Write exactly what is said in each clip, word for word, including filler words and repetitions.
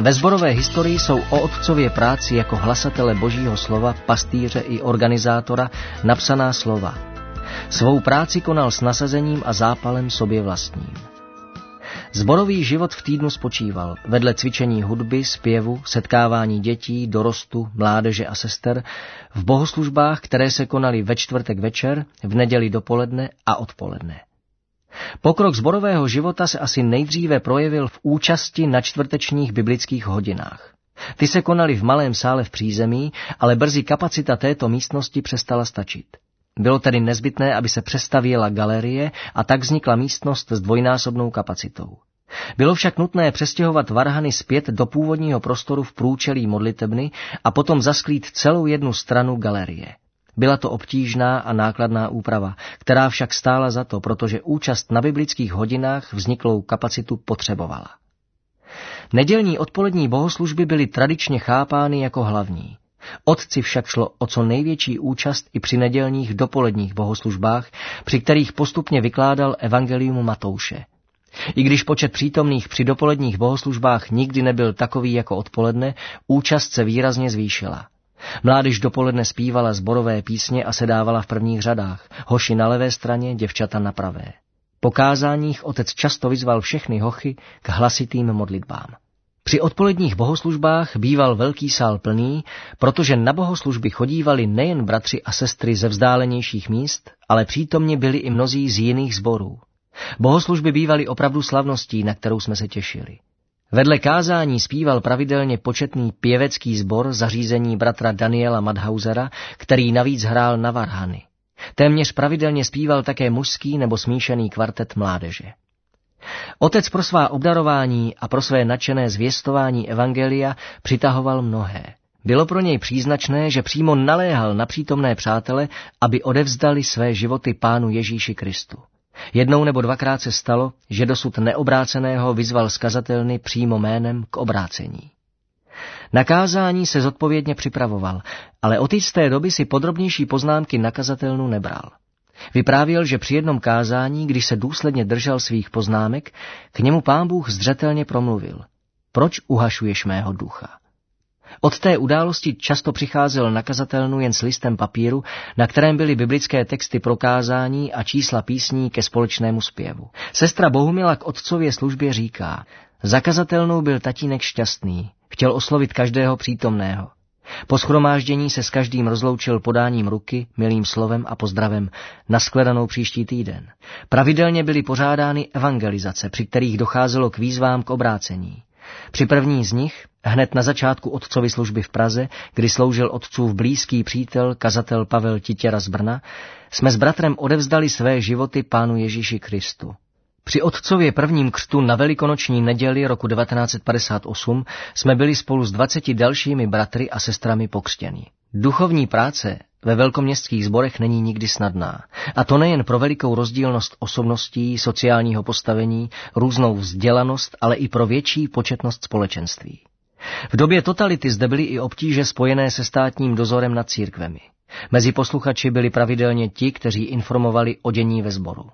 Ve sborové historii jsou o otcově práci jako hlasatele Božího slova, pastýře i organizátora napsaná slova. Svou práci konal s nasazením a zápalem sobě vlastním. Sborový život v týdnu spočíval vedle cvičení hudby, zpěvu, setkávání dětí, dorostu, mládeže a sester v bohoslužbách, které se konaly ve čtvrtek večer, v neděli dopoledne a odpoledne. Pokrok sborového života se asi nejdříve projevil v účasti na čtvrtečních biblických hodinách. Ty se konaly v malém sále v přízemí, ale brzy kapacita této místnosti přestala stačit. Bylo tedy nezbytné, aby se přestavěla galerie a tak vznikla místnost s dvojnásobnou kapacitou. Bylo však nutné přestěhovat varhany zpět do původního prostoru v průčelí modlitebny a potom zasklít celou jednu stranu galerie. Byla to obtížná a nákladná úprava, která však stála za to, protože účast na biblických hodinách vzniklou kapacitu potřebovala. Nedělní odpolední bohoslužby byly tradičně chápány jako hlavní. Otci však šlo o co největší účast i při nedělních dopoledních bohoslužbách, při kterých postupně vykládal evangelium Matouše. I když počet přítomných při dopoledních bohoslužbách nikdy nebyl takový jako odpoledne, účast se výrazně zvýšila. Mládež dopoledne zpívala sborové písně a sedávala v prvních řadách, hoši na levé straně, děvčata na pravé. Po kázáních otec často vyzval všechny hochy k hlasitým modlitbám. Při odpoledních bohoslužbách býval velký sál plný, protože na bohoslužby chodívali nejen bratři a sestry ze vzdálenějších míst, ale přítomni byli i mnozí z jiných sborů. Bohoslužby bývaly opravdu slavností, na kterou jsme se těšili. Vedle kázání zpíval pravidelně početný pěvecký sbor zařízení bratra Daniela Madhausera, který navíc hrál na varhany. Téměř pravidelně zpíval také mužský nebo smíšený kvartet mládeže. Otec pro svá obdarování a pro své nadšené zvěstování evangelia přitahoval mnohé. Bylo pro něj příznačné, že přímo naléhal na přítomné přátele, aby odevzdali své životy Pánu Ježíši Kristu. Jednou nebo dvakrát se stalo, že dosud neobráceného vyzval z kazatelny přímo jménem k obrácení. Na kázání se zodpovědně připravoval, ale od jisté doby si podrobnější poznámky na kazatelnu nebral. Vyprávěl, že při jednom kázání, když se důsledně držel svých poznámek, k němu Pán Bůh zřetelně promluvil: Proč uhašuješ mého ducha? Od té události často přicházel na kazatelnu jen s listem papíru, na kterém byly biblické texty pro kázání a čísla písní ke společnému zpěvu. Sestra Bohumila k otcově službě říká: Za kazatelnou byl tatínek šťastný, chtěl oslovit každého přítomného. Po shromáždění se s každým rozloučil podáním ruky, milým slovem a pozdravem: Nashledanou příští týden. Pravidelně byly pořádány evangelizace, při kterých docházelo k výzvám k obrácení. Při první z nich, hned na začátku otcovy služby v Praze, kdy sloužil otcův blízký přítel, kazatel Pavel Titěra z Brna, jsme s bratrem odevzdali své životy Pánu Ježíši Kristu. Při otcově prvním křtu na velikonoční neděli roku devatenáct set padesát osm jsme byli spolu s dvaceti dalšími bratry a sestrami pokřtěni. Duchovní práce ve velkoměstských sborech není nikdy snadná. A to nejen pro velikou rozdílnost osobností, sociálního postavení, různou vzdělanost, ale i pro větší početnost společenství. V době totality zde byly i obtíže spojené se státním dozorem nad církvemi. Mezi posluchači byli pravidelně ti, kteří informovali o dění ve sboru.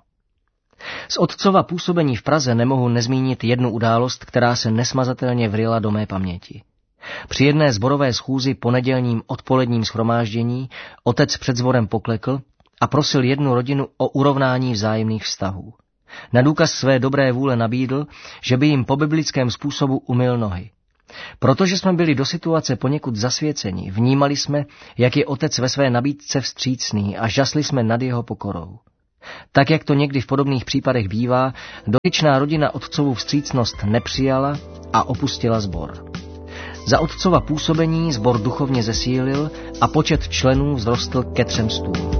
Z otcova působení v Praze nemohu nezmínit jednu událost, která se nesmazatelně vryla do mé paměti. Při jedné sborové schůzi po nedělním odpoledním shromáždění otec před sborem poklekl a prosil jednu rodinu o urovnání vzájemných vztahů. Na důkaz své dobré vůle nabídl, že by jim po biblickém způsobu umyl nohy. Protože jsme byli do situace poněkud zasvěceni, vnímali jsme, jak je otec ve své nabídce vstřícný a žasli jsme nad jeho pokorou. Tak, jak to někdy v podobných případech bývá, dotyčná rodina otcovu vstřícnost nepřijala a opustila sbor. Za otcova působení sbor duchovně zesílil a počet členů vzrostl ke třem stům.